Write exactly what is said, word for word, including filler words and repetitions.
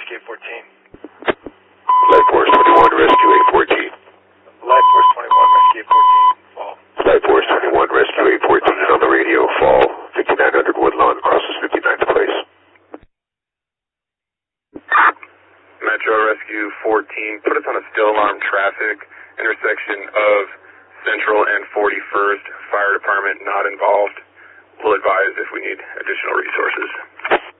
Rescue eight fourteen. Light Force twenty-one, Rescue eight fourteen. Light Force twenty-one, Rescue eight fourteen. Fall. Light Force twenty-one, Rescue eight fourteen on the radio. Fall. fifty-nine hundred Woodlawn, crosses fifty-ninth place. Metro Rescue fourteen, put us on a still alarm traffic, intersection of Central and forty-first, fire department not involved. We'll advise if we need additional resources.